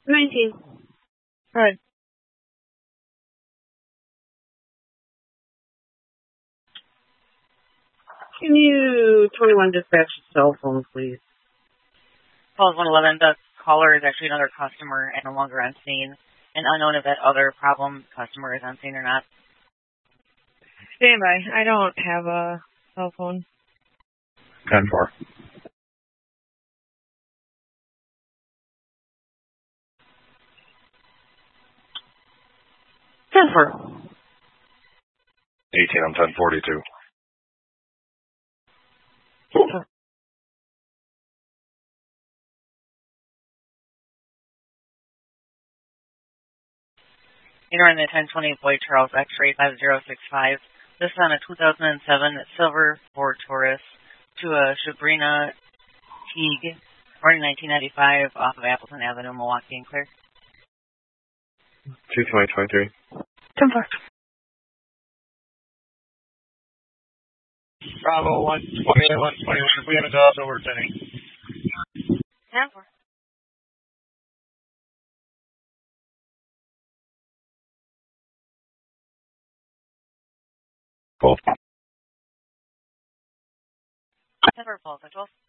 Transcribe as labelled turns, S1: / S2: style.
S1: 19.
S2: Alright.
S1: Can you 21 dispatch a cell phone, please?
S3: Calls 111. The caller is actually another customer and no longer on scene. And unknown if that other problem customer is on scene or not.
S2: Stand by. I don't have a cell phone.
S4: 10-4.
S1: Jennifer.
S4: 18 on 1042.
S3: Entering the 1020 Boyd Charles X-ray 5065. This is on a 2007 silver Ford Taurus to a Sabrina Teague, running 1995 off of Appleton Avenue, Milwaukee and Clear.
S4: 22023.
S2: 10-4.
S5: Bravo 128, 121. If we have a dog, over 10.
S3: 10-4.
S4: Cool.
S3: 10-4, Paul, 12.